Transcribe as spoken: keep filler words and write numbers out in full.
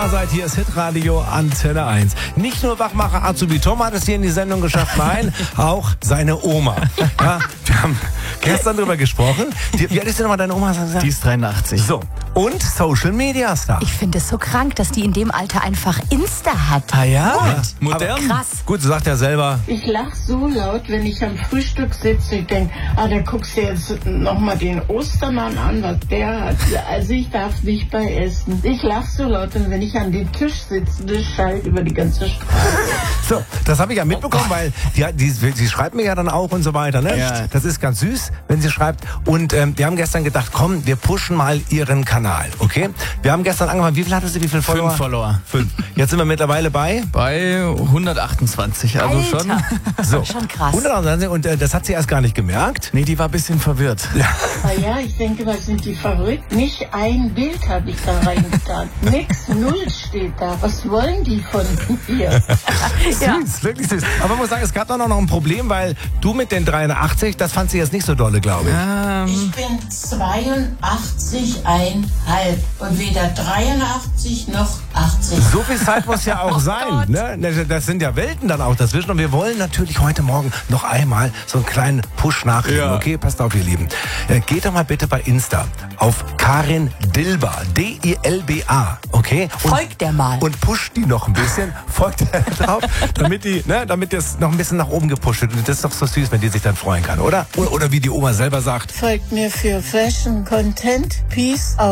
da seid, hier ist Hitradio Antenne eins. Nicht nur Wachmacher Azubi Tom hat es hier in die Sendung geschafft, nein, auch seine Oma. Ja, wir haben gestern drüber gesprochen. Die, wie alt ist denn nochmal deine Oma? Die ist dreiundachtzig. So, und Social Media Star. Ich finde es so krank, dass die in dem Alter einfach Insta hat. Ah ja? ja modern. Krass. Gut, du sagst ja selber. Ich lache so laut, wenn ich am Frühstück sitze. Ich denke, ah, da guckst du jetzt nochmal den Ostermann an, was der hat. Also ich darf nicht bei essen. Ich lache so laut, und wenn ich an den Tisch sitze, das schallt über die ganze Straße. So, das habe ich ja mitbekommen, weil die, die, sie schreibt mir ja dann auch und so weiter. Ne? Ja. Das ist ganz süß, wenn sie schreibt. Und ähm, wir haben gestern gedacht, komm, wir pushen mal ihren Kanal, okay? Wir haben gestern angefangen, wie viel hatte sie, wie viele Follower? Fünf Follower. Fünf. Jetzt sind wir mittlerweile bei? Bei hundertachtundzwanzig, also Alter. schon. So, Schon krass. hundertachtundzwanzig, und äh, das hat sie erst gar nicht gemerkt. Nee, die war ein bisschen verwirrt. Ja. Ah ja, ich denke, was sind die verrückt? Nicht ein Bild habe ich da reingetan. Nix, null steht da. Was wollen die von mir? Ja. Süß, wirklich süß. Aber man muss sagen, es gab doch noch ein Problem, weil du mit den dreiundachtzig, das fand sie jetzt nicht so dolle, glaube ich. Ähm, Ich bin zweiundachtzig Komma fünf und weder dreiundachtzig noch achtzig. So viel Zeit muss ja auch sein. Ne? Das sind ja Welten dann auch dazwischen. Und wir wollen natürlich heute Morgen noch einmal so einen kleinen Push nachgeben. Ja. Okay, passt auf, ihr Lieben. Äh, geht doch mal bitte bei Insta auf Karin Dilba. D I L B A. Okay? Und, Folgt der mal. Und pusht die noch ein bisschen. Folgt der drauf, damit die, ne, damit das noch ein bisschen nach oben gepusht wird. Und das ist doch so süß, wenn die sich dann freuen kann, oder? Oder, oder wie die Oma selber sagt. Folgt mir für Fashion Content. Peace out.